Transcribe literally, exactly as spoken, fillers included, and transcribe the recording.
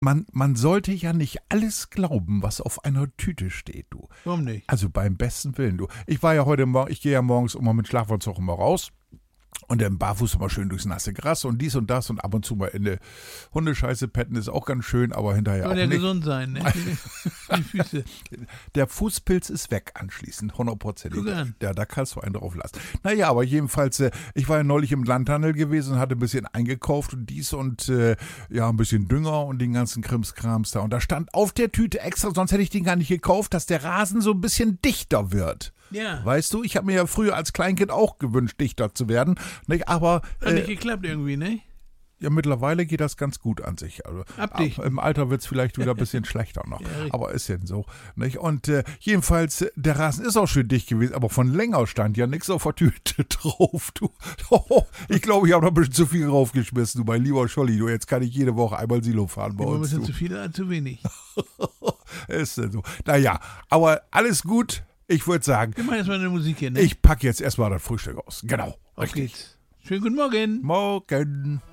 man, man sollte ja nicht alles glauben, was auf einer Tüte steht, du. Warum nicht? Also beim besten Willen, du. Ich war ja heute Morgen, ich gehe ja morgens immer mit Schlafanzug immer raus. Und dann barfuß immer schön durchs nasse Gras und dies und das und ab und zu mal in eine Hundescheiße petten ist auch ganz schön, aber hinterher Soll auch ja nicht. gesund sein, ne? Die Füße. Der Fußpilz ist weg anschließend, hundertprozentig. Guck an. Ja, da kannst du einen drauf lassen. Naja, aber jedenfalls, äh, ich war ja neulich im Landhandel gewesen und hatte ein bisschen eingekauft und dies und äh, ja, ein bisschen Dünger und den ganzen Krimskrams da. Und da stand auf der Tüte extra, sonst hätte ich den gar nicht gekauft, dass der Rasen so ein bisschen dichter wird. Ja. Weißt du, ich habe mir ja früher als Kleinkind auch gewünscht, dichter zu werden. Nicht? Aber Hat nicht äh, geklappt irgendwie, ne? ja, mittlerweile geht das ganz gut an sich. Also, Abdichten. Im Alter wird es vielleicht wieder ein bisschen schlechter noch. Ja, richtig. Aber ist ja so. Nicht? Und äh, jedenfalls, äh, der Rasen ist auch schön dicht gewesen, aber von länger stand ja nichts auf der Tüte drauf. Du. Oh, ich glaube, ich habe da ein bisschen zu viel draufgeschmissen, du mein lieber Scholli. Du, jetzt kann ich jede Woche einmal Silo fahren bei Immer ein uns. bisschen Du. zu viel oder zu wenig? Ist ja so. Naja, aber alles gut. Ich würde sagen, Wir machen jetzt mal eine Musik hier, ne? ich packe jetzt erstmal das Frühstück aus. Genau. Auf geht's. Schönen guten Morgen. Morgen.